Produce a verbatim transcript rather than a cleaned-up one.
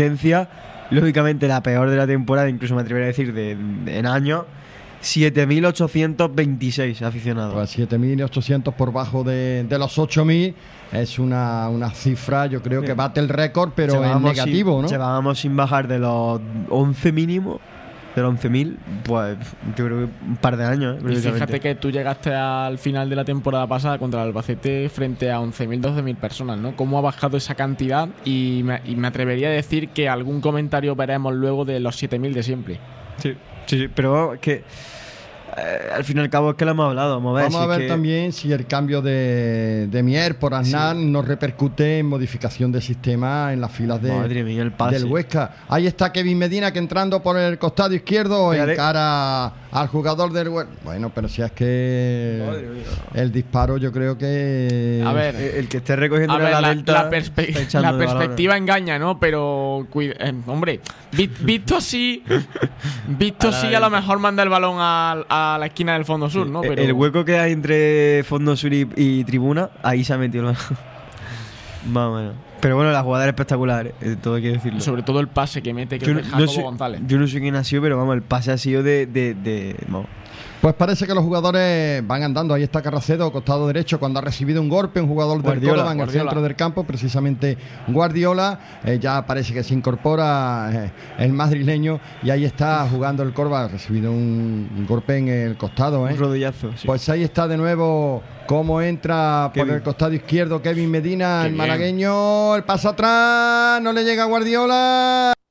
asistencias. Lógicamente la peor de la temporada, incluso me atrevería a decir de, de en años. siete mil ochocientos veintiséis aficionados. Pues siete mil ochocientos por bajo de, de los ocho mil. Es una, una cifra, yo creo que bate el récord, pero en negativo, sin, ¿no? Llevábamos sin bajar de los once mínimo, de los once mil, pues yo creo que un par de años. ¿eh? Y fíjate que tú llegaste al final de la temporada pasada contra el Albacete frente a once mil, doce mil personas, ¿no? ¿Cómo ha bajado esa cantidad? Y me, y me atrevería a decir que algún comentario veremos luego de los siete mil de siempre. Sí, sí, sí, pero que eh, al fin y al cabo es que lo hemos hablado. Vamos a ver, Vamos si a ver que... también si el cambio de, de Mier por Aznar sí. nos repercute en modificación de sistema en las filas de, Madre mía, el pase. del Huesca. Ahí está Kevin Medina que entrando por el costado izquierdo Fíjate. encara al jugador del Huesca. Bueno, pero si es que el disparo yo creo que... A ver, el, el que esté recogiendo ver, la, la, delta, la, perspe la perspectiva engaña, ¿no? Pero, cuida, eh, hombre, vi visto así, visto así a lo mejor manda el balón a, a la esquina del fondo sur, ¿no? Pero... Pero... El hueco que hay entre fondo sur y, y tribuna, ahí se ha metido el balón. Más o menos. Pero bueno, la jugada era espectacular, eh, todo hay que decirlo. Y sobre todo el pase que mete, que yo es no, de Jacobo no sé, González. Yo no sé quién ha sido, pero vamos, el pase ha sido de... de, de vamos. Pues parece que los jugadores van andando. Ahí está Carracedo, costado derecho, cuando ha recibido un golpe, un jugador del Córdoba en el centro del campo, precisamente Guardiola. Eh, ya parece que se incorpora eh, el madrileño y ahí está jugando el Córdoba. Ha recibido un, un golpe en el costado. ¿eh? Un rodillazo. Sí. Pues ahí está de nuevo cómo entra Kevin. por el costado izquierdo Kevin Medina, Qué el bien. malagueño. El paso atrás, no le llega a Guardiola.